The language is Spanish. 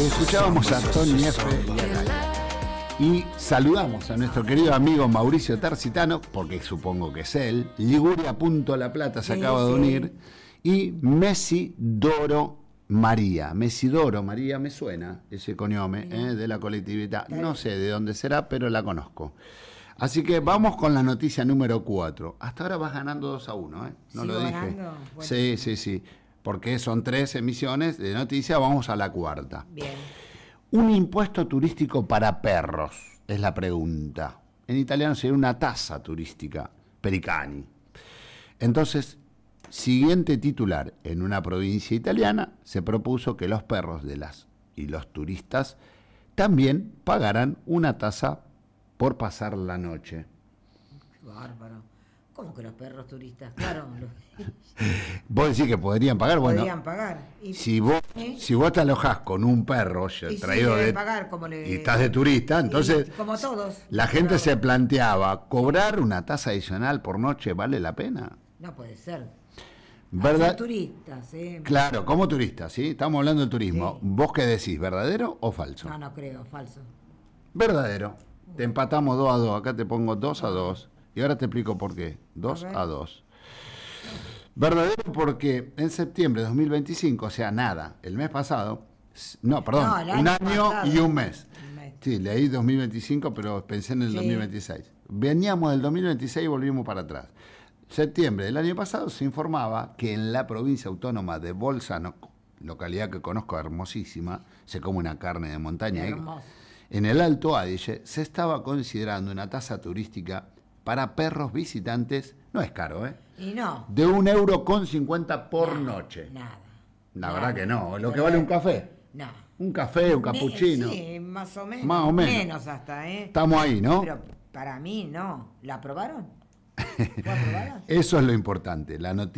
Escuchábamos a Tony F. y saludamos a nuestro querido amigo Mauricio Tercitano, porque supongo que es él. Liguria Punto La Plata se acaba de unir. Y Mesidoro María. Mesidoro María me suena ese cognome de la colectividad. No sé de dónde será, pero la conozco. Así que vamos con la noticia número 4. Hasta ahora vas ganando 2-1, ¿eh? No lo dije. Ganando? Bueno. Sí. Porque son 3 emisiones de noticias, vamos a la cuarta. Bien. Un impuesto turístico para perros, es la pregunta. En italiano sería una tasa turística, pericani. Entonces, siguiente titular. En una provincia italiana se propuso que los perros y los turistas también pagaran una tasa por pasar la noche. Qué bárbaro. ¿Cómo que los perros turistas? Claro. Vos decís que podrían pagar, bueno. Podrían pagar. Y, si vos te alojás con un perro traído de pagar, y estás de turista, entonces como todos. La gente se planteaba, ¿cobrar una tasa adicional por noche vale la pena? No puede ser. ¿Verdad? Turistas, Claro, como turistas, ¿sí? Estamos hablando del turismo. Sí. ¿Vos qué decís, verdadero o falso? No creo, falso. Verdadero. Te empatamos 2-2. Acá te pongo 2-2. Y ahora te explico por qué. 2-2. Verdadero porque en septiembre de 2025, o sea, nada, el mes pasado, un año pasado. Y un mes. Sí, leí 2025, pero pensé en el 2026. Veníamos del 2026 y volvimos para atrás. Septiembre del año pasado se informaba que en la provincia autónoma de Bolzano, localidad que conozco hermosísima, se come una carne de montaña, en el Alto Adige se estaba considerando una tasa turística para perros visitantes, no es caro, Y no. de €1,50 por noche. Nada. La verdad que no. ¿Lo que vale un café? No. Un café, un cappuccino. Sí, más o menos. Más o menos. Menos hasta, Estamos ahí, ¿no? Pero para mí no. ¿La aprobaron? ¿Fue aprobada? Eso es lo importante. La noticia